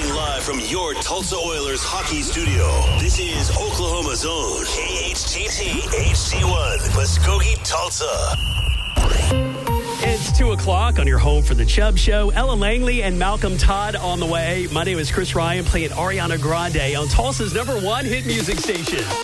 Broadcasting live from your Tulsa Oilers hockey studio. This is Oklahoma's own KHTT HD1, Muskogee, Tulsa. It's 2 o'clock on your home for the Chubb Show. Ella Langley and Malcolm Todd on the way. My name is Chris Ryan, playing Ariana Grande on Tulsa's #1 hit music station.